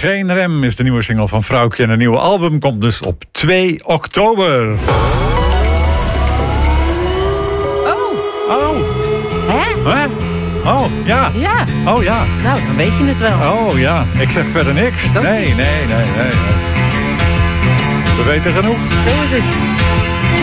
Geen rem is de nieuwe single van Vrouwtje. En een nieuwe album komt dus op 2 oktober. Oh. Hè? Oh, ja. Ja. Oh, ja. Nou, dan weet je het wel. Oh, ja. Ik zeg verder niks. Nee. We weten genoeg. Hoe is het?